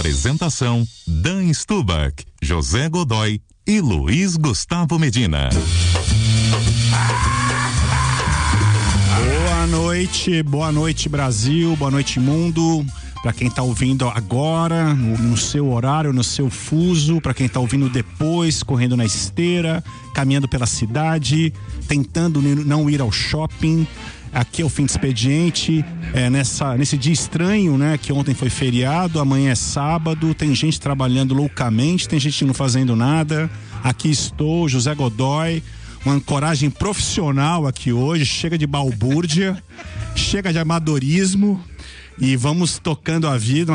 Apresentação: Dan Stubach, José Godoy e Luiz Gustavo Medina. Boa noite Brasil, boa noite mundo. Para quem tá ouvindo agora, no seu horário, no seu fuso, para quem tá ouvindo depois, correndo na esteira, caminhando pela cidade, tentando não ir ao shopping. Aqui é o Fim de Expediente, nesse dia estranho, né? Que ontem foi feriado, amanhã é sábado, tem gente trabalhando loucamente, tem gente não fazendo nada. Aqui estou, José Godoy, uma ancoragem profissional aqui hoje, chega de balbúrdia, chega de amadorismo e vamos tocando a vida,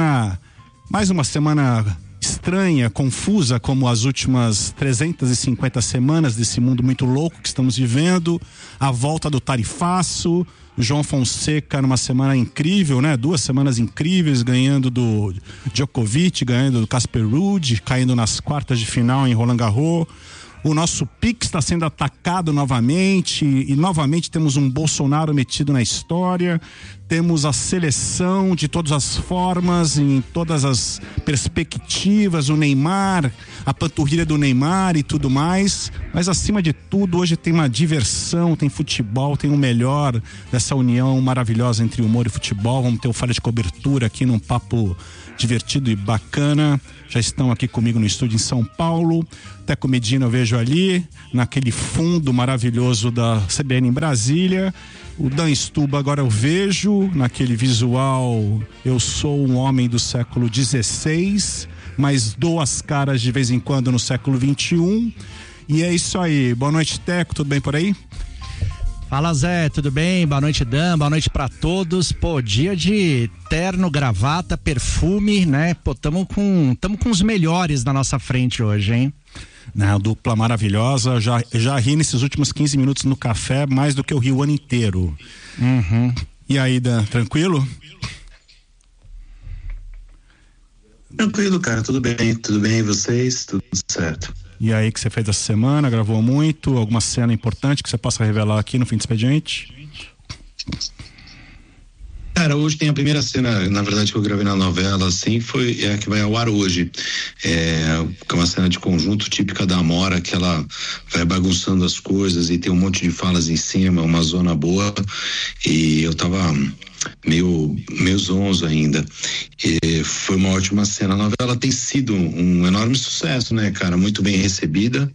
mais uma semana estranha, confusa, como as últimas 350 semanas desse mundo muito louco que estamos vivendo, a volta do tarifaço, João Fonseca numa semana incrível, né? 2 semanas incríveis, ganhando do Djokovic, ganhando do Casper Ruud, caindo nas quartas de final em Roland Garros. O nosso Pix está sendo atacado novamente e novamente temos um Bolsonaro metido na história. Temos a seleção de todas as formas, em todas as perspectivas, o Neymar, a panturrilha do Neymar e tudo mais. Mas acima de tudo, hoje tem uma diversão, tem futebol, tem o melhor dessa união maravilhosa entre humor e futebol. Vamos ter o Falha de Cobertura aqui num papo divertido e bacana. Já estão aqui comigo no estúdio em São Paulo. Teco Medina eu vejo ali, naquele fundo maravilhoso da CBN em Brasília. O Dan Stuba agora eu vejo, naquele visual, eu sou um homem do século XVI, mas dou as caras de vez em quando no século XXI. E é isso aí. Boa noite, Teco, tudo bem por aí? Fala, Zé, tudo bem? Boa noite, Dan, boa noite pra todos. Pô, dia de terno, gravata, perfume, né? Pô, tamo com os melhores na nossa frente hoje, hein? Não, dupla maravilhosa, já ri nesses últimos 15 minutos no café mais do que eu ri o ano inteiro. Uhum. E aí, Dan, tranquilo? Tranquilo, cara, tudo bem, e vocês? Tudo certo. E aí, que você fez essa semana? Gravou muito? Alguma cena importante que você possa revelar aqui no Fim de Expediente? Cara, hoje tem a primeira cena, na verdade, que eu gravei na novela, assim, é a que vai ao ar hoje. É uma cena de conjunto típica da Amora, que ela vai bagunçando as coisas e tem um monte de falas em cima, uma zona boa, e eu tava meio zonzo ainda. E foi uma ótima cena. A novela tem sido um enorme sucesso, né, cara? Muito bem recebida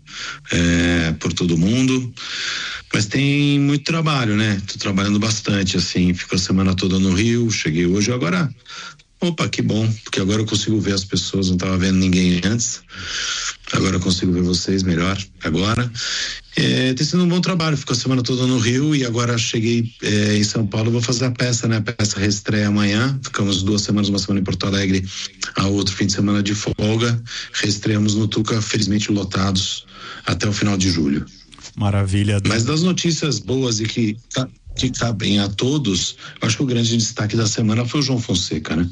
por todo mundo. Mas tem muito trabalho, né? Tô trabalhando bastante, assim, fico a semana toda no Rio, cheguei hoje, agora, opa, que bom, porque agora eu consigo ver as pessoas, não tava vendo ninguém antes, agora eu consigo ver vocês melhor, agora. Tem sido um bom trabalho, fico a semana toda no Rio e agora cheguei em São Paulo, vou fazer a peça, né? A peça reestreia amanhã, ficamos 2 semanas, uma semana em Porto Alegre, a outro fim de semana de folga, reestreamos no Tuca, felizmente lotados, até o final de julho. Maravilha. Mas das notícias boas e que cabem a todos, eu acho que o grande destaque da semana foi o João Fonseca, né?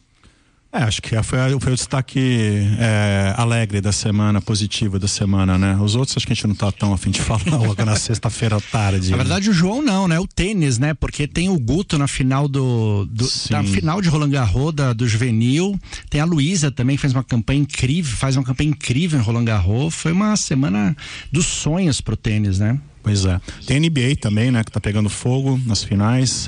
Acho que foi o destaque alegre da semana, positivo da semana, né? Os outros acho que a gente não tá tão a fim de falar logo na sexta-feira à tarde. Na verdade, o João não, né? O tênis, né? Porque tem o Guto na final da final de Roland Garros, do juvenil. Tem a Luísa também, que faz uma campanha incrível em Roland Garros. Foi uma semana dos sonhos pro tênis, né? Pois é. Tem NBA também, né? Que tá pegando fogo nas finais.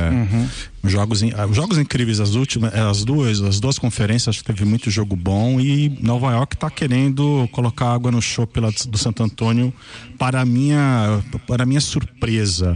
Jogos incríveis, as duas conferências, acho que teve muito jogo bom e Nova York tá querendo colocar água no chope lá do Santo Antônio para minha surpresa.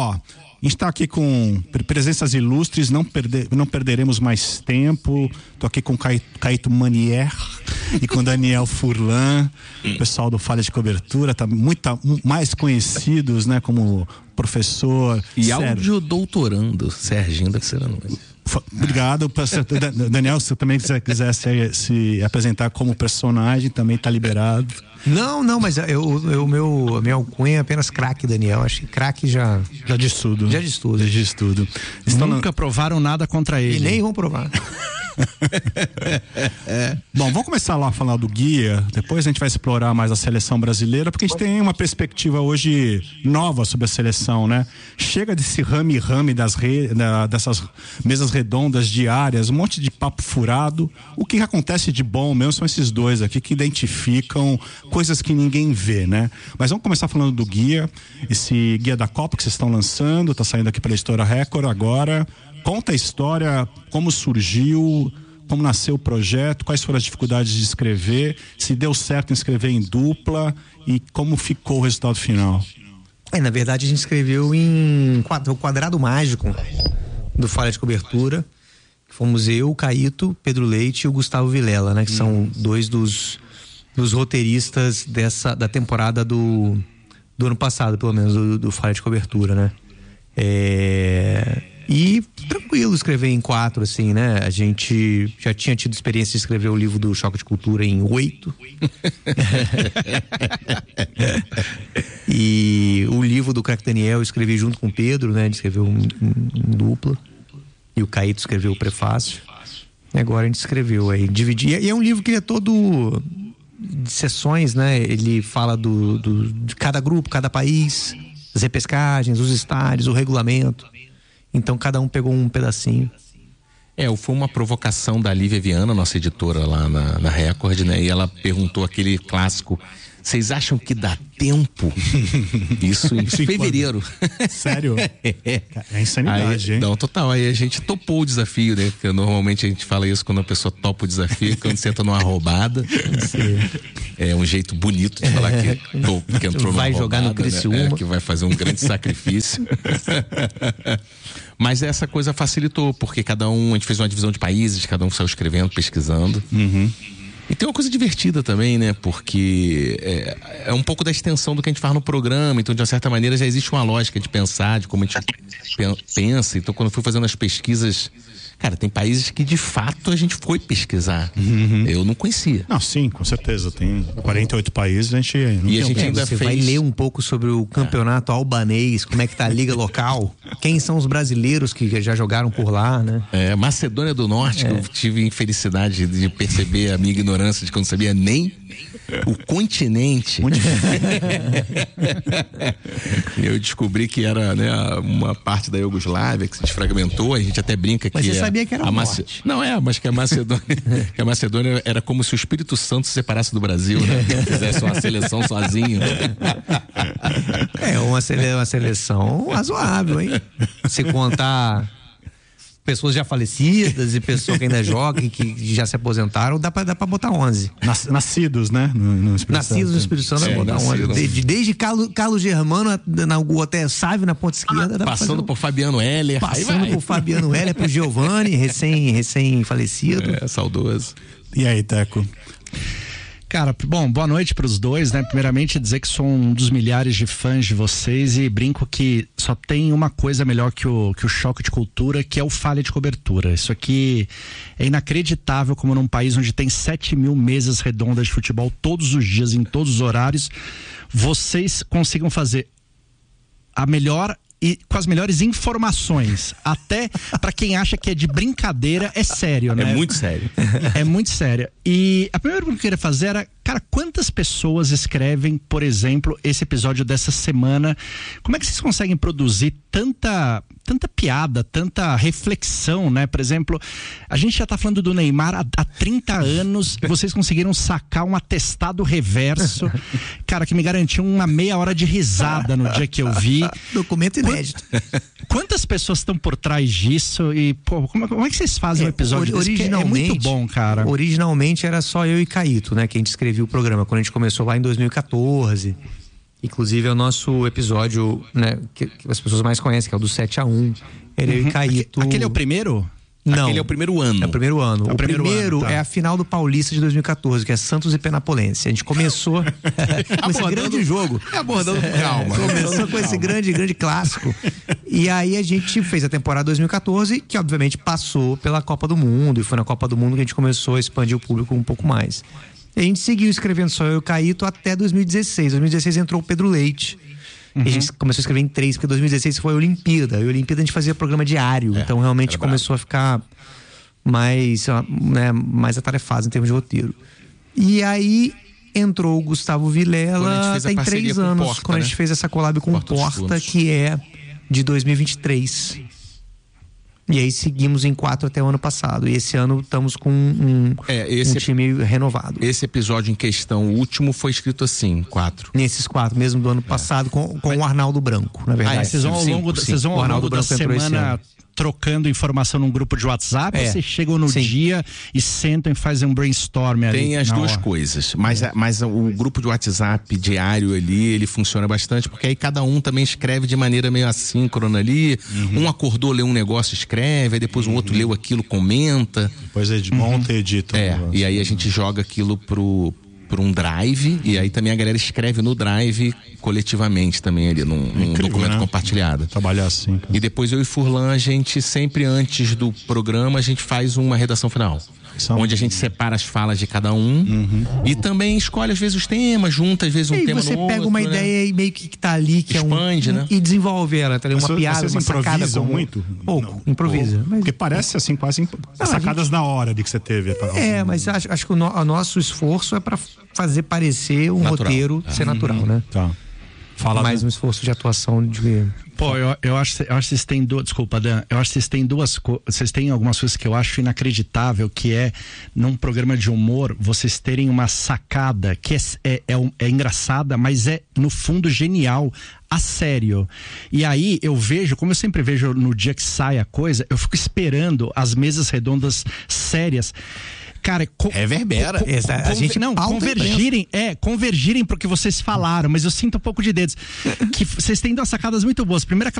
A gente está aqui com presenças ilustres, não perderemos mais tempo. Estou aqui com Caíto Manier e com Daniel Furlan, o pessoal do Falha de Cobertura, tá mais conhecidos, né, como professor. E áudio doutorando, Serginho da Serrano. Obrigado, Daniel, se também quiser se apresentar como personagem, também está liberado. Não, mas a minha alcunha é apenas craque, Daniel. Acho que craque já diz tudo. Já diz tudo. Nunca provaram nada contra ele. E nem vão provar. Bom, vamos começar lá a falar do guia, depois a gente vai explorar mais a seleção brasileira, porque a gente tem uma perspectiva hoje nova sobre a seleção, né? Chega desse rame-rame dessas mesas redondas diárias, um monte de papo furado. O que acontece de bom mesmo são esses dois aqui que identificam coisas que ninguém vê, né? Mas vamos começar falando do guia, esse guia da Copa que vocês estão lançando, tá saindo aqui pela Editora Record agora. Conta a história, como surgiu, como nasceu o projeto, quais foram as dificuldades de escrever, se deu certo em escrever em dupla e como ficou o resultado final. Na verdade a gente escreveu em o quadrado mágico do Falha de Cobertura. Fomos eu, o Caíto, Pedro Leite e o Gustavo Vilela, né? Que são dois dos roteiristas da temporada do ano passado, pelo menos, do Falha de Cobertura, né? E tranquilo escrever em 4, assim, né? A gente já tinha tido experiência de escrever o livro do Choque de Cultura em 8. E o livro do Craque Daniel eu escrevi junto com o Pedro, né? A gente escreveu em dupla. E o Caíto escreveu o prefácio. E agora a gente escreveu aí, dividir. E é um livro que é todo de sessões, né? Ele fala de cada grupo, cada país, as repescagens, os estádios, o regulamento. Então cada um pegou um pedacinho. Foi uma provocação da Lívia Viana, nossa editora lá na Record, né? E ela perguntou aquele clássico: vocês acham que dá tempo? Isso em fevereiro. Sério? É insanidade, hein? Não, total. Aí a gente topou o desafio, né? Porque normalmente a gente fala isso quando a pessoa topa o desafio, quando você entra numa roubada. É um jeito bonito de falar que entrou numa roubada. Vai jogar no Criciúma. Né? Que vai fazer um grande sacrifício. Mas essa coisa facilitou, porque a gente fez uma divisão de países, cada um saiu escrevendo, pesquisando. E tem uma coisa divertida também, né? Porque é um pouco da extensão do que a gente faz no programa. Então, de uma certa maneira, já existe uma lógica de pensar, de como a gente pensa. Então, quando eu fui fazendo as pesquisas... Cara, tem países que de fato a gente foi pesquisar. Eu não conhecia. Não, sim, com certeza. Tem 48 países, a gente não e a gente ainda Você vai ler um pouco sobre o campeonato albanês, como é que tá a liga local, quem são os brasileiros que já jogaram por lá, né? Macedônia do Norte, que eu tive infelicidade de perceber a minha ignorância de que eu não sabia nem o continente. Eu descobri que era, né, uma parte da Iugoslávia que se desfragmentou. A gente até brinca que... Mas você sabia que era o norte. Não, mas que a Macedônia era como se o Espírito Santo se separasse do Brasil, né? Fizesse uma seleção sozinho. Uma seleção razoável, hein? Se contar pessoas já falecidas e pessoas que ainda jogam, que já se aposentaram, dá pra botar 11. Nascidos, né? No Espírito Santo. Nascidos no Espírito Santo, dá pra botar 11. Desde Carlos Germano até Sávio na ponta esquerda. Passando por Fabiano Heller. Passando por Fabiano Heller, pro Giovani, recém-falecido. Saudoso. E aí, Teco? Cara, bom, boa noite para os dois, né? Primeiramente dizer que sou um dos milhares de fãs de vocês e brinco que só tem uma coisa melhor que o Choque de Cultura, que é o Falha de Cobertura. Isso aqui é inacreditável, como num país onde tem 7.000 mesas redondas de futebol todos os dias, em todos os horários, vocês consigam fazer a melhor e com as melhores informações, até para quem acha que é de brincadeira, é sério, né? É muito sério. É muito sério. E a primeira pergunta que eu queria fazer era, cara, quantas pessoas escrevem, por exemplo, esse episódio dessa semana? Como é que vocês conseguem produzir tanta piada, tanta reflexão, né? Por exemplo, a gente já tá falando do Neymar há 30 anos, vocês conseguiram sacar um atestado reverso, cara, que me garantiu uma meia hora de risada no dia que eu vi. Documento inédito. Quantas pessoas estão por trás disso e, pô, como é que vocês fazem um episódio desse? Originalmente, é muito bom, cara. Originalmente era só eu e Caíto, né? Que a gente escrevia o programa, quando a gente começou lá em 2014. Inclusive é o nosso episódio, né, que as pessoas mais conhecem, que é o do 7-1. Ele eu e Caíto. Aquele é o primeiro? Não. Aquele é o primeiro ano. É o primeiro ano. É o primeiro ano, tá. É a final do Paulista de 2014, que é Santos e Penapolense. A gente começou com esse grande jogo. Abordando com calma. Começou com esse grande clássico. E aí a gente fez a temporada 2014, que obviamente passou pela Copa do Mundo. E foi na Copa do Mundo que a gente começou a expandir o público um pouco mais. E a gente seguiu escrevendo só eu e o Caíto até 2016. Em 2016 entrou o Pedro Leite. E a gente começou a escrever em 3, porque 2016 foi a Olimpíada. E a Olimpíada a gente fazia programa diário. Então realmente começou a ficar mais atarefados em termos de roteiro. E aí entrou o Gustavo Vilela, tem 3 anos, Porta, quando a gente fez essa collab com Porta, que é de 2023. E aí seguimos em 4 até o ano passado. E esse ano estamos com um time renovado. Esse episódio em questão, o último, foi escrito assim, 4. Nesses 4, mesmo do ano passado, com o Arnaldo Branco, na verdade. Vocês vão ao longo da semana trocando informação num grupo de WhatsApp, ou vocês chegam no dia e sentam e fazem um brainstorm ali? Tem as duas coisas, mas o grupo de WhatsApp diário ali, ele funciona bastante, porque aí cada um também escreve de maneira meio assíncrona ali, um acordou, leu um negócio, escreve, aí depois o outro leu aquilo, comenta. Depois monta e edita. E aí a gente joga aquilo por um drive, e aí também a galera escreve no drive coletivamente também ali, num documento compartilhado. Trabalhar assim. Cara. E depois eu e Furlan, a gente sempre antes do programa, a gente faz uma redação final. Onde a gente separa as falas de cada um e também escolhe às vezes os temas, junta às vezes um tema no outro. Você pega uma ideia e meio que tá ali, que expande, né? E desenvolve ela, tá ali, uma piada, uma sacada. Vocês muito? Pouco, improvisa. Mas... Porque parece assim, quase sacadas na hora de que você teve. Mas acho que o nosso esforço é para fazer parecer um roteiro ser natural, né? Tá. Fala mais um esforço de atuação de... Pô, eu acho que vocês têm duas... Desculpa, Dan. Eu acho que vocês têm vocês têm algumas coisas que eu acho inacreditável, que é, num programa de humor, vocês terem uma sacada que é engraçada, mas é, no fundo, genial, a sério. E aí, eu vejo, como eu sempre vejo no dia que sai a coisa, eu fico esperando as mesas redondas sérias. Cara, reverbera. A gente não convergirem pro que vocês falaram, mas eu sinto um pouco de dedos. Que vocês têm duas sacadas muito boas. Primeiro, aquela